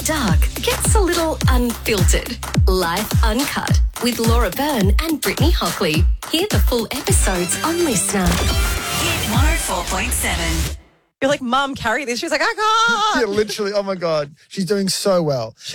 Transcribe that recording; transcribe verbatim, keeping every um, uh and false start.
Dark gets a little unfiltered. Life Uncut with Laura Byrne and Brittany Hockley. Hear the full episodes on Listener. Hit one oh four point seven. You're like, Mum, carry this. She's like, I can't. Yeah, literally. Oh, my God. She's doing so well.